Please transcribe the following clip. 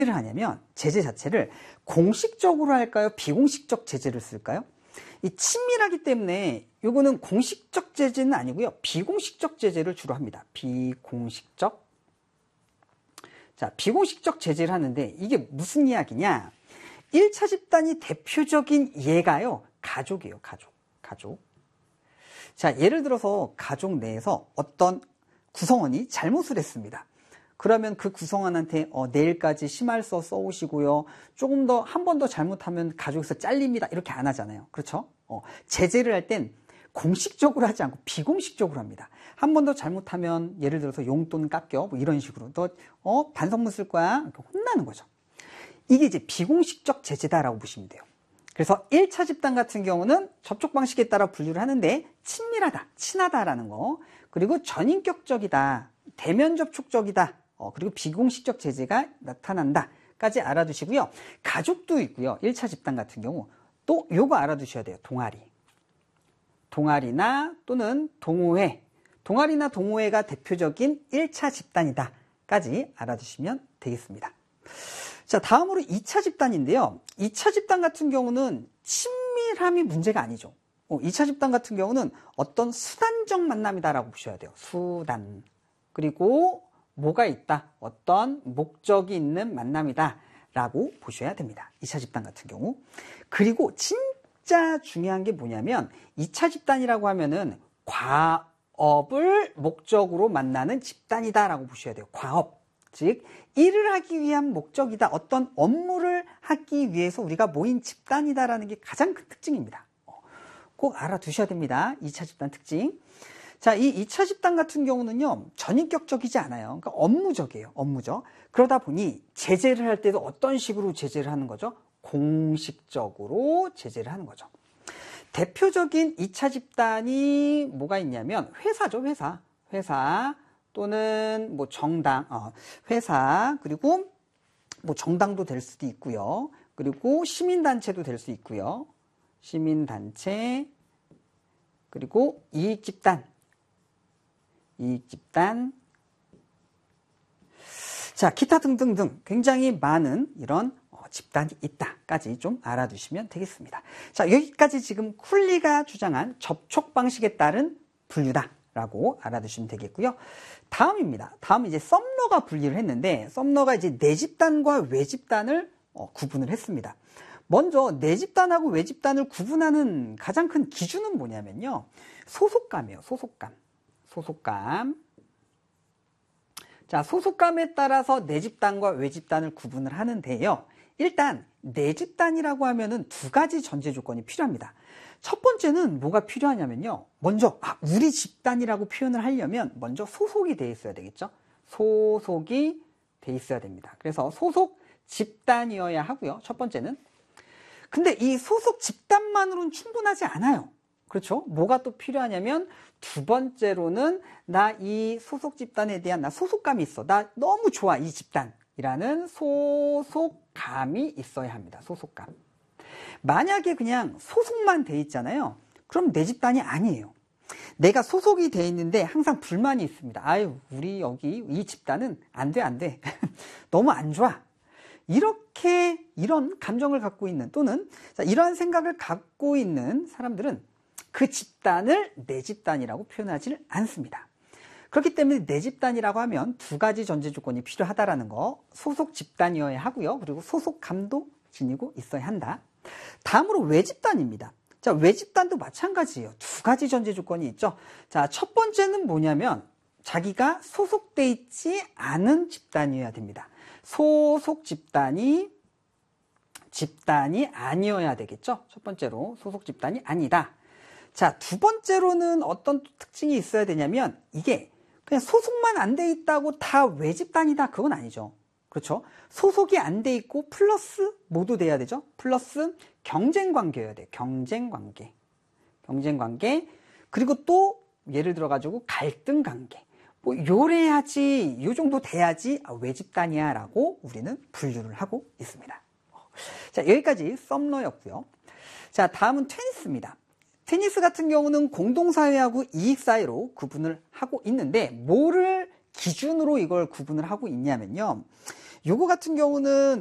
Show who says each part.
Speaker 1: 를 하냐면 제재 자체를 공식적으로 할까요? 비공식적 제재를 쓸까요? 이 친밀하기 때문에 요거는 공식적 제재는 아니고요. 비공식적 제재를 주로 합니다. 비공식적. 자, 비공식적 제재를 하는데 이게 무슨 이야기냐? 1차 집단이 대표적인 예가요. 가족이에요. 가족. 자, 예를 들어서 가족 내에서 어떤 구성원이 잘못을 했습니다. 그러면 그 구성원한테 내일까지 심할서 써오시고요. 조금 더 한 번 더 잘못하면 가족에서 잘립니다. 이렇게 안 하잖아요. 그렇죠? 제재를 할 땐 공식적으로 하지 않고 비공식적으로 합니다. 한 번 더 잘못하면 예를 들어서 용돈 깎여 뭐 이런 식으로 너 반성문 쓸 거야. 이렇게 혼나는 거죠. 이게 이제 비공식적 제재다라고 보시면 돼요. 그래서 1차 집단 같은 경우는 접촉 방식에 따라 분류를 하는데 친밀하다, 친하다라는 거, 그리고 전인격적이다, 대면 접촉적이다, 그리고 비공식적 제재가 나타난다까지 알아두시고요. 가족도 있고요. 1차 집단 같은 경우 또 요거 알아두셔야 돼요. 동아리나 또는 동호회, 동아리나 동호회가 대표적인 1차 집단이다까지 알아두시면 되겠습니다. 자, 다음으로 2차 집단인데요. 2차 집단 같은 경우는 친밀함이 문제가 아니죠. 2차 집단 같은 경우는 어떤 수단적 만남이다라고 보셔야 돼요. 수단. 그리고 뭐가 있다. 어떤 목적이 있는 만남이다라고 보셔야 됩니다. 2차 집단 같은 경우. 그리고 진짜 중요한 게 뭐냐면 2차 집단이라고 하면은 과업을 목적으로 만나는 집단이다라고 보셔야 돼요. 과업. 즉 일을 하기 위한 목적이다. 어떤 업무를 하기 위해서 우리가 모인 집단이다라는 게 가장 큰 특징입니다. 꼭 알아두셔야 됩니다. 2차 집단 특징. 자, 이 2차 집단 같은 경우는요. 전인격적이지 않아요. 그러니까 업무적이에요. 업무적. 그러다 보니 제재를 할 때도 어떤 식으로 제재를 하는 거죠? 공식적으로 제재를 하는 거죠. 대표적인 2차 집단이 뭐가 있냐면 회사죠. 회사 또는 뭐 정당, 회사, 그리고 뭐 정당도 될 수도 있고요. 그리고 시민단체도 될 수 있고요. 시민단체, 그리고 이익집단. 자, 기타 등등등 굉장히 많은 이런 집단이 있다까지 좀 알아두시면 되겠습니다. 자, 여기까지 지금 쿨리가 주장한 접촉 방식에 따른 분류다라고 알아두시면 되겠고요. 다음입니다. 다음 이제 썸러가 분리를 했는데 썸러가 이제 내집단과 외집단을 구분을 했습니다. 먼저 내집단하고 외집단을 구분하는 가장 큰 기준은 뭐냐면요. 소속감이에요. 소속감. 자, 소속감에 따라서 내집단과 외집단을 구분을 하는데요. 일단 내집단이라고 하면은 두 가지 전제 조건이 필요합니다. 첫 번째는 뭐가 필요하냐면요. 먼저 우리 집단이라고 표현을 하려면 먼저 소속이 돼 있어야 되겠죠. 소속이 돼 있어야 됩니다. 그래서 소속 집단이어야 하고요. 첫 번째는. 근데 이 소속 집단만으로는 충분하지 않아요. 그렇죠? 뭐가 또 필요하냐면 두 번째로는 나 이 소속 집단에 대한 나 소속감이 있어. 나 너무 좋아 이 집단이라는 소속감이 있어야 합니다. 소속감. 만약에 그냥 소속만 돼 있잖아요. 그럼 내 집단이 아니에요. 내가 소속이 돼 있는데 항상 불만이 있습니다. 아유, 우리 여기 이 집단은 안 돼. 너무 안 좋아. 이런 감정을 갖고 있는 또는 이러한 생각을 갖고 있는 사람들은 그 집단을 내 집단이라고 표현하지를 않습니다. 그렇기 때문에 내 집단이라고 하면 두 가지 전제 조건이 필요하다라는 거. 소속 집단이어야 하고요. 그리고 소속감도 지니고 있어야 한다. 다음으로 외집단입니다. 자, 외집단도 마찬가지예요. 두 가지 전제 조건이 있죠. 자, 첫 번째는 뭐냐면 자기가 소속돼 있지 않은 집단이어야 됩니다. 소속 집단이 아니어야 되겠죠. 첫 번째로 소속 집단이 아니다. 자, 두 번째로는 어떤 특징이 있어야 되냐면 이게 그냥 소속만 안 돼 있다고 다 외집단이다. 그건 아니죠. 그렇죠? 소속이 안 돼 있고 플러스 뭐도 돼야 되죠? 플러스 경쟁관계여야 돼요. 경쟁관계. 그리고 또 예를 들어가지고 갈등관계. 뭐 요래야지, 요 정도 돼야지 외집단이야 라고 우리는 분류를 하고 있습니다. 자, 여기까지 썸러였고요. 자, 다음은 테니스입니다. 테니스 같은 경우는 공동사회하고 이익사회로 구분을 하고 있는데 뭐를 기준으로 이걸 구분을 하고 있냐면요. 요거 같은 경우는